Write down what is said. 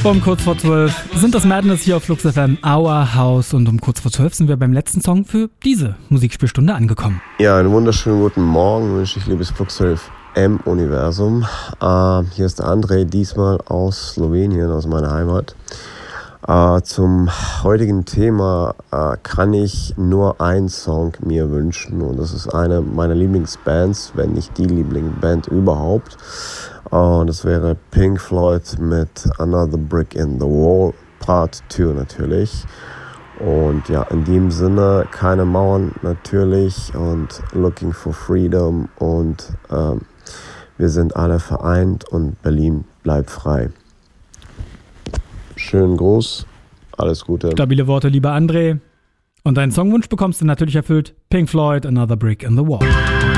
Um kurz vor 12 sind das Madness hier auf Flux FM, Our House. Und um kurz vor 12 sind wir beim letzten Song für diese Musikspielstunde angekommen. Ja, einen wunderschönen guten Morgen wünsche ich, liebes Flux FM Universum. Hier ist der André, diesmal aus Slowenien, aus meiner Heimat. Zum heutigen Thema kann ich nur einen Song mir wünschen. Und das ist eine meiner Lieblingsbands, wenn nicht die Lieblingsband überhaupt. Und das wäre Pink Floyd mit Another Brick in the Wall, Part 2 natürlich. Und ja, in dem Sinne, keine Mauern natürlich und Looking for Freedom. Und wir sind alle vereint und Berlin bleibt frei. Schönen Gruß, alles Gute. Stabile Worte, lieber André. Und deinen Songwunsch bekommst du natürlich erfüllt. Pink Floyd, Another Brick in the Wall.